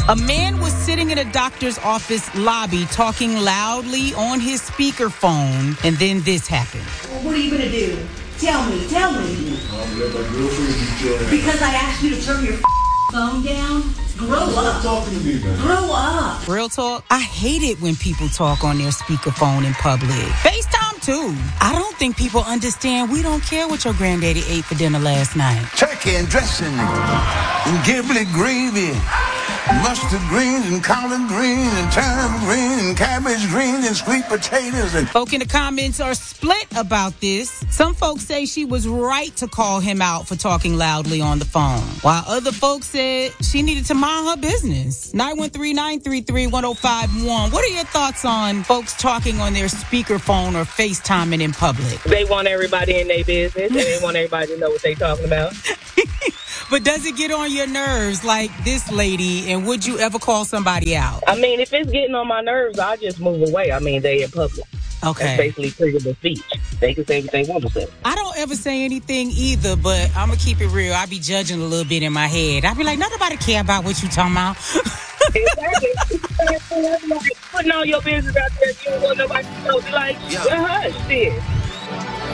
A man was sitting in a doctor's office lobby talking loudly on his speakerphone, and then this happened. Well, what are you going to do? Tell me. Because I asked you to turn your phone down? Grow up. Stop talking to me, man. Grow up. Real talk, I hate it when people talk on their speakerphone in public. FaceTime, too. I don't think people understand we don't care what your granddaddy ate for dinner last night. Turkey and dressing and giblet gravy. Mustard greens and collard greens and turnip greens and cabbage greens and sweet potatoes. And folk in the comments are split about this. Some folks say she was right to call him out for talking loudly on the phone, while other folks said she needed to mind her business. 913-933-1051. What are your thoughts on folks talking on their speakerphone or FaceTiming in public? They want everybody in their business, and they want everybody to know what they're talking about. But does it get on your nerves like this lady, and would you ever call somebody out? I mean, if it's getting on my nerves, I'll just move away. I mean, they in public. Okay. That's basically freedom of speech. They can say what they want to say. I don't ever say anything either, but I'm going to keep it real. I be judging a little bit in my head. I be like, nobody care about what you talking about. Exactly. Putting all your business out there, you don't want nobody to know. Be like, hush, shit.